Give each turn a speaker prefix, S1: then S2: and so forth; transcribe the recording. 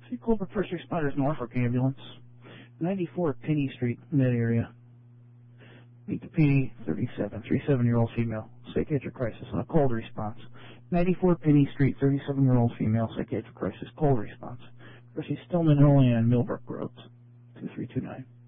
S1: See Colbert First Responders Norfolk Ambulance, 94 Penny Street, in that area. Meet the PD, 37-year-old female, psychiatric crisis on a cold response. 94 Penny Street, 37-year-old female, psychiatric crisis, cold response. Chrissy Stillman, Holian, Millbrook Roads, 2329.